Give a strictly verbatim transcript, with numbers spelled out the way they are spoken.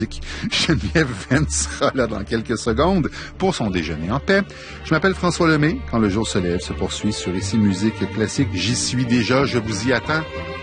Geneviève Venn sera là dans quelques secondes pour son déjeuner en paix. Je m'appelle François Lemay. Quand le jour se lève se poursuit sur Ici Musique Classique. J'y suis déjà, je vous y attends.